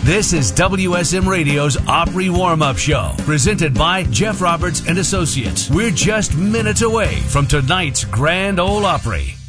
This is WSM Radio's Opry Warm-Up Show, presented by Jeff Roberts and Associates. We're just minutes away from tonight's Grand Ole Opry.